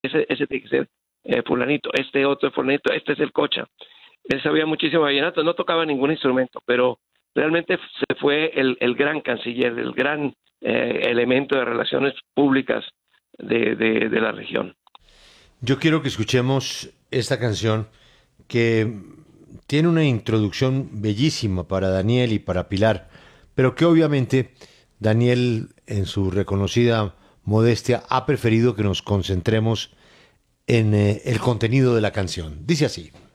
ese tiene que ser fulanito, este otro fulanito, este es el Cocha. Él sabía muchísimo vallenato, no tocaba ningún instrumento, pero realmente se fue el gran canciller, el gran elemento de relaciones públicas de la región. Yo quiero que escuchemos esta canción que tiene una introducción bellísima para Daniel y para Pilar, pero que obviamente Daniel, en su reconocida modestia, ha preferido que nos concentremos en el contenido de la canción. Dice así.